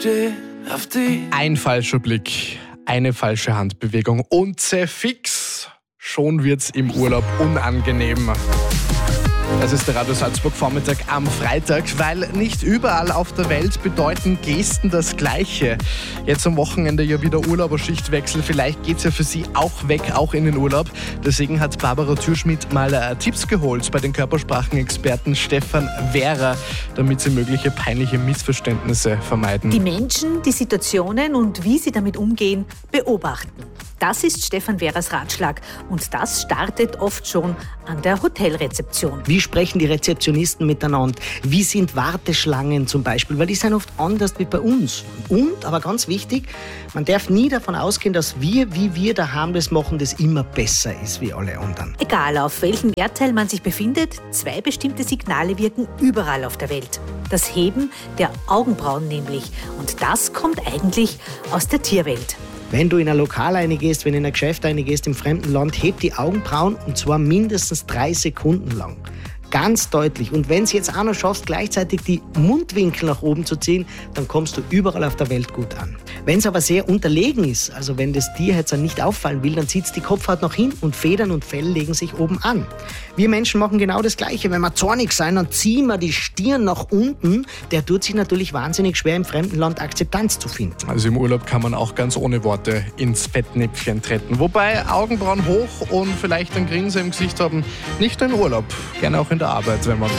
steh auf dich. Ein falscher Blick, eine falsche Handbewegung und fix, schon wird's im Urlaub unangenehm. Das ist der Radio Salzburg Vormittag am Freitag, weil nicht überall auf der Welt bedeuten Gesten das Gleiche. Jetzt am Wochenende ja wieder Urlauberschichtwechsel, vielleicht geht's ja für Sie auch weg, auch in den Urlaub. Deswegen hat Barbara Thürschmidt mal Tipps geholt bei den Körpersprachenexperten Stefan Wehrer, damit sie mögliche peinliche Missverständnisse vermeiden. Die Menschen, die Situationen und wie sie damit umgehen, beobachten. Das ist Stefan Wehrers Ratschlag und das startet oft schon an der Hotelrezeption. Wie sprechen die Rezeptionisten miteinander? Wie sind Warteschlangen zum Beispiel? Weil die sind oft anders wie bei uns. Und, aber ganz wichtig, man darf nie davon ausgehen, dass wie wir daheim das machen, das immer besser ist wie alle anderen. Egal auf welchem Erdteil man sich befindet, 2 bestimmte Signale wirken überall auf der Welt. Das Heben der Augenbrauen nämlich. Und das kommt eigentlich aus der Tierwelt. Wenn du in ein Lokal reingehst, wenn du in ein Geschäft reingehst im fremden Land, heb die Augenbrauen und zwar mindestens 3 Sekunden lang. Ganz deutlich. Und wenn es jetzt auch noch schaffst, gleichzeitig die Mundwinkel nach oben zu ziehen, dann kommst du überall auf der Welt gut an. Wenn es aber sehr unterlegen ist, also wenn das Tier jetzt nicht auffallen will, dann zieht es die Kopfhaut nach hinten und Federn und Fell legen sich oben an. Wir Menschen machen genau das Gleiche. Wenn wir zornig sein, dann ziehen wir die Stirn nach unten. Der tut sich natürlich wahnsinnig schwer, im fremden Land Akzeptanz zu finden. Also im Urlaub kann man auch ganz ohne Worte ins Fettnäpfchen treten. Wobei Augenbrauen hoch und vielleicht ein Grinsen im Gesicht haben, nicht nur im Urlaub, gerne auch in der Arbeit, wenn man